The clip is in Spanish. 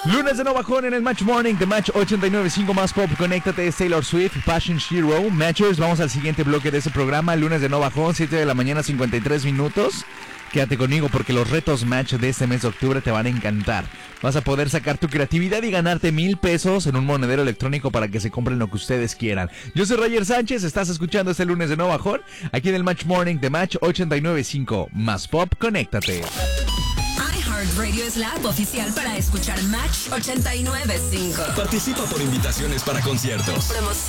Lunes de no bajón en el Match Morning de Match 89.5 más pop. Conéctate, es Taylor Swift, Passion Zero. Matchers, vamos al siguiente bloque de ese programa. Lunes de no bajón, 7 de la mañana, 53 minutos. Quédate conmigo porque los retos Match de este mes de octubre te van a encantar. Vas a poder sacar tu creatividad y ganarte 1,000 pesos en un monedero electrónico para que se compren lo que ustedes quieran. Yo soy Roger Sánchez, estás escuchando este Lunes de no bajón aquí en el Match Morning de Match 89.5 más pop. Conéctate. Radio es la app oficial para escuchar Match 89.5. Participa por invitaciones para conciertos, promoción